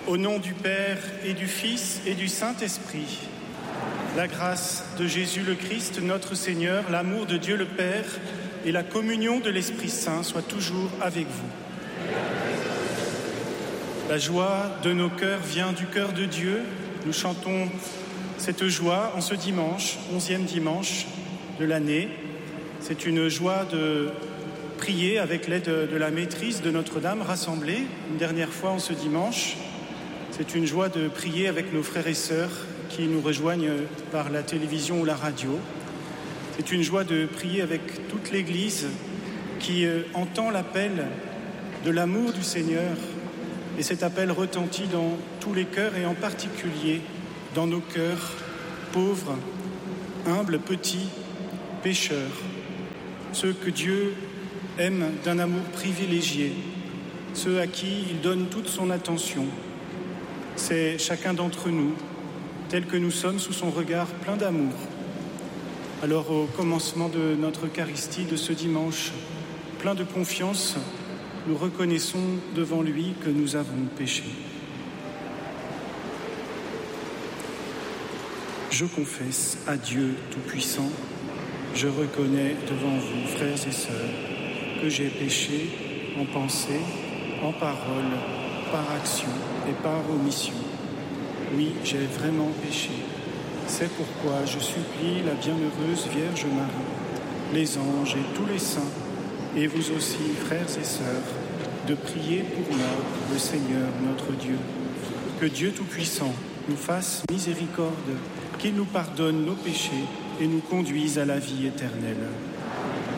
Au nom du Père et du Fils et du Saint-Esprit, la grâce de Jésus le Christ, notre Seigneur, l'amour de Dieu le Père et la communion de l'Esprit Saint soient toujours avec vous. La joie de nos cœurs vient du cœur de Dieu. Nous chantons cette joie en ce dimanche, 11e dimanche de l'année. C'est une joie de prier avec l'aide de la maîtrise de Notre-Dame rassemblée une dernière fois en ce dimanche. C'est une joie de prier avec nos frères et sœurs qui nous rejoignent par la télévision ou la radio. C'est une joie de prier avec toute l'Église qui entend l'appel de l'amour du Seigneur. Et cet appel retentit dans tous les cœurs et en particulier dans nos cœurs pauvres, humbles, petits, pécheurs. Ceux que Dieu aime d'un amour privilégié, ceux à qui il donne toute son attention. C'est chacun d'entre nous, tel que nous sommes sous son regard plein d'amour. Alors au commencement de notre Eucharistie de ce dimanche, plein de confiance, nous reconnaissons devant lui que nous avons péché. Je confesse à Dieu Tout-Puissant, je reconnais devant vous, frères et sœurs, que j'ai péché en pensée, en parole, par action et par omission. Oui, j'ai vraiment péché. C'est pourquoi je supplie la bienheureuse Vierge Marie, les anges et tous les saints, et vous aussi, frères et sœurs, de prier pour moi, le Seigneur notre Dieu. Que Dieu Tout-Puissant nous fasse miséricorde, qu'il nous pardonne nos péchés et nous conduise à la vie éternelle.